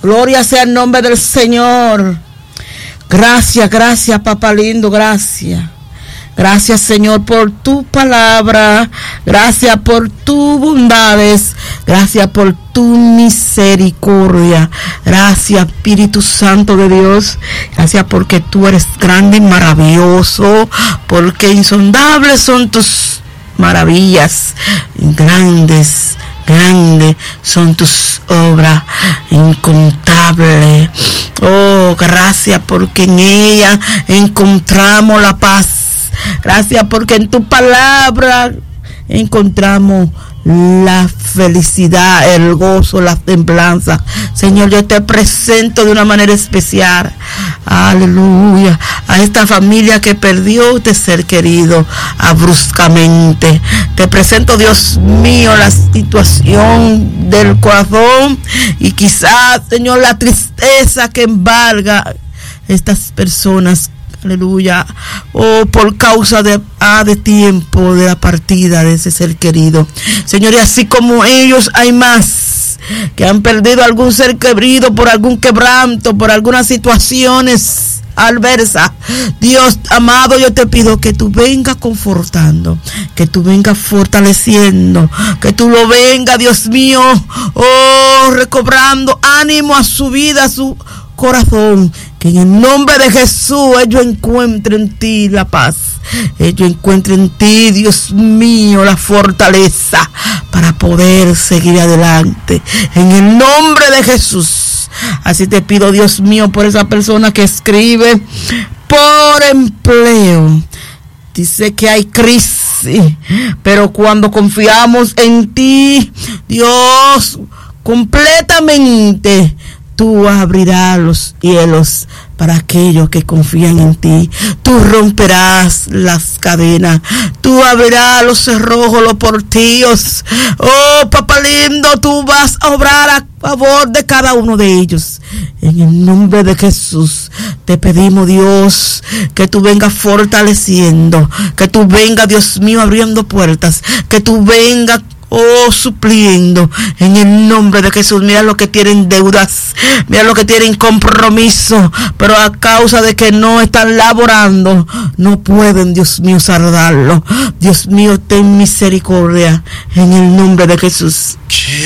Gloria sea el nombre del Señor. Gracias, gracias, papá lindo, gracias. Gracias, Señor, por tu palabra. Gracias por tus bondades. Gracias por tu misericordia. Gracias, Espíritu Santo de Dios. Gracias porque tú eres grande y maravilloso. Porque insondables son tus maravillas. Grandes son tus obras, incontables. Oh, gracias porque en ella encontramos la paz. Gracias porque en tu palabra encontramos la felicidad, el gozo, la templanza. Señor, yo te presento de una manera especial, aleluya, a esta familia que perdió este ser querido bruscamente. Te presento, Dios mío, la situación del corazón y quizás, Señor, la tristeza que embarga estas personas. Aleluya. Oh, por causa de tiempo de la partida de ese ser querido. Señor, y así como ellos hay más que han perdido algún ser querido por algún quebranto, por algunas situaciones adversas. Dios amado, yo te pido que tú vengas confortando, que tú vengas fortaleciendo, que tú lo vengas, Dios mío, oh, recobrando ánimo a su vida, a su corazón. Que en el nombre de Jesús ellos encuentren en ti la paz. Ellos encuentren en ti, Dios mío, la fortaleza para poder seguir adelante. En el nombre de Jesús. Así te pido, Dios mío, por esa persona que escribe por empleo. Dice que hay crisis, pero cuando confiamos en ti, Dios, completamente, tú abrirás los cielos para aquellos que confían en ti. Tú romperás las cadenas. Tú abrirás los cerrojos, los portillos. Oh, papá lindo, tú vas a obrar a favor de cada uno de ellos. En el nombre de Jesús te pedimos, Dios, que tú vengas fortaleciendo, que tú vengas, Dios mío, abriendo puertas, que tú vengas, oh, supliendo en el nombre de Jesús. Mira lo que tienen deudas, mira lo que tienen compromiso, pero a causa de que no están laborando, no pueden, Dios mío, saldarlo. Dios mío, ten misericordia en el nombre de Jesús.